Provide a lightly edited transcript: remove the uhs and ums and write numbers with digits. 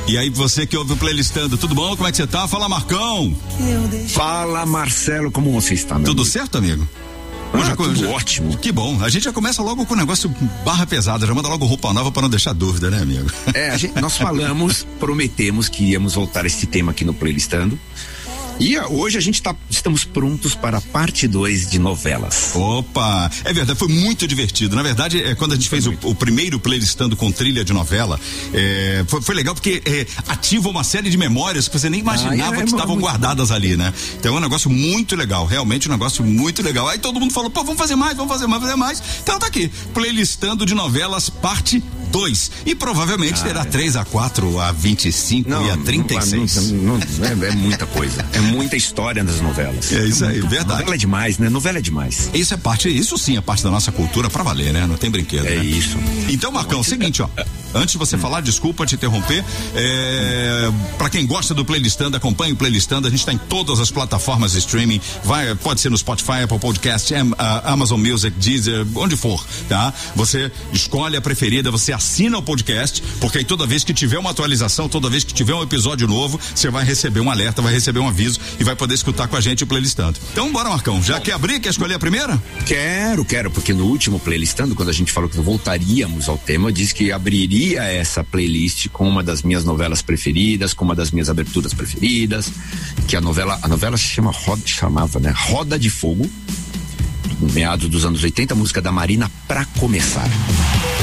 E aí, você que ouve o Playlistando, tudo bom? Como é que você tá? Fala, Marcão. Fala, Marcelo, como você está, meu Tudo amigo? certo, amigo? Tudo ótimo. Que bom. A gente já começa logo com o negócio barra pesada, já manda logo roupa nova para não deixar dúvida, né, amigo? Nós prometemos que íamos voltar a esse tema aqui no Playlistando. E hoje estamos prontos para a parte 2 de novelas. Opa, é verdade, foi muito divertido. Na verdade, quando a gente fez o primeiro Playlistando com trilha de novela, foi legal porque ativa uma série de memórias que você nem imaginava que estavam guardadas ali, né? Então é um negócio muito legal, realmente um negócio muito legal. Aí todo mundo falou, pô, vamos fazer mais. Então tá aqui, Playlistando de novelas, parte 2. E provavelmente terá 3 a 4 a 25 e a 36. É muita coisa. É muita história nas novelas. É isso aí, verdade. Novela é demais, né? Novela é demais. Isso sim é parte da nossa cultura pra valer, né? Não tem brinquedo. É, né? Isso. Então, Marcão, seguinte, ó. Antes de você falar, desculpa te interromper. Pra quem gosta do Playlistando, acompanhe o Playlistando. A gente tá em todas as plataformas de streaming. Pode ser no Spotify, Apple Podcast, Amazon Music, Deezer, onde for, tá? Você escolhe a preferida, você assina o podcast, porque aí toda vez que tiver uma atualização, toda vez que tiver um episódio novo, você vai receber um alerta, vai receber um aviso e vai poder escutar com a gente o Playlistando. Então, bora, Marcão. Já quer abrir? Quer escolher a primeira? Quero, porque no último Playlistando, quando a gente falou que voltaríamos ao tema, eu disse que abriria essa playlist com uma das minhas novelas preferidas, com uma das minhas aberturas preferidas, que a novela chamava, né? Roda de Fogo, meados dos anos 80, música da Marina, Pra Começar.